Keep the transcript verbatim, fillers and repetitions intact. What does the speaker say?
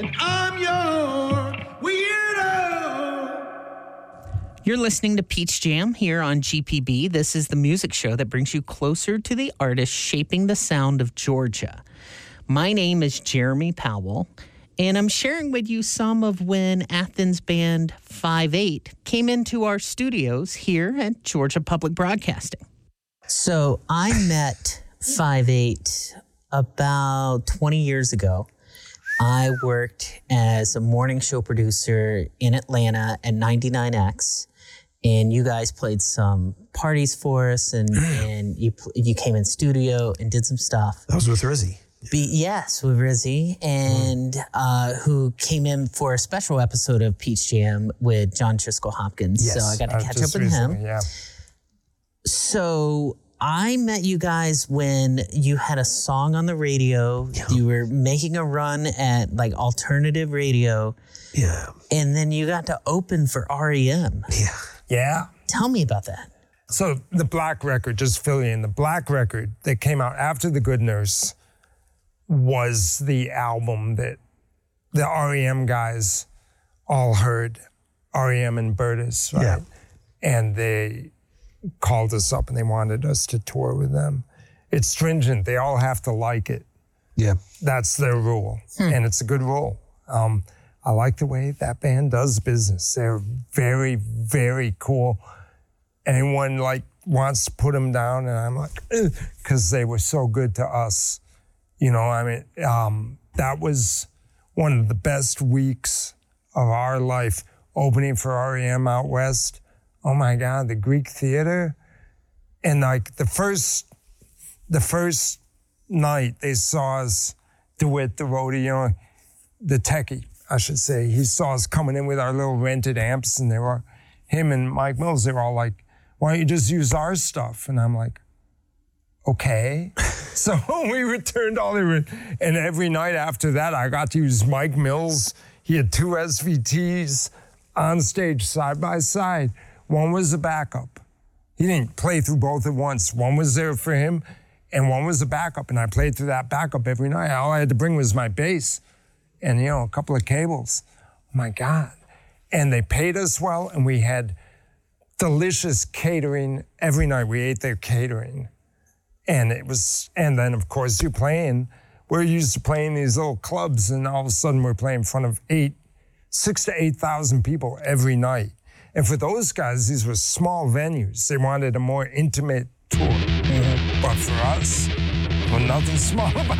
and I'm your weirdo. You're listening to Peach Jam here on G P B. This is the music show that brings you closer to the artists shaping the sound of Georgia. My name is Jeremy Powell, and I'm sharing with you some of when Athens band five eight came into our studios here at Georgia Public Broadcasting. So I met five eight about twenty years ago. I worked as a morning show producer in Atlanta at ninety-nine X, and you guys played some parties for us, and, and you you came in studio and did some stuff. That was with Rizzy. Be, yes, with Rizzy, and uh, who came in for a special episode of Peach Jam with John Triscoe Hopkins. Yes, so I got to uh, catch up with recently, him. Yeah. So I met you guys when you had a song on the radio. Yeah. You were making a run at like alternative radio. Yeah. And then you got to open for R E M. Yeah. Yeah. Tell me about that. So the Black Record, just fill you in, the Black Record that came out after The Good Nurse was the album that the R E M guys all heard, R E M and Bertus, right? Yeah. And they called us up and they wanted us to tour with them. It's stringent. They all have to like it. Yeah. That's their rule. Hmm. And it's a good rule. Um, I like the way that band does business. They're very, very cool. Anyone like wants to put them down, and I'm like, because they were so good to us. You know, I mean, um, that was one of the best weeks of our life, opening for R E M out west. Oh my God, the Greek Theater. And like the first, the first night they saw us do it, the rodeo, the techie, I should say, he saw us coming in with our little rented amps, and they were, him and Mike Mills, they were all like, why don't you just use our stuff? And I'm like, okay. So we returned all the, and every night after that, I got to use Mike Mills. He had two S V Ts on stage side by side. One was a backup. He didn't play through both at once. One was there for him, and one was a backup, and I played through that backup every night. All I had to bring was my bass and, you know, a couple of cables. Oh my God. And they paid us well, and we had delicious catering every night. We ate their catering. And it was, and then of course you're playing, we're used to playing these little clubs, and all of a sudden we're playing in front of eight, six to eight thousand people every night. And for those guys, these were small venues. They wanted a more intimate tour. Mm-hmm. But for us, well, nothing small about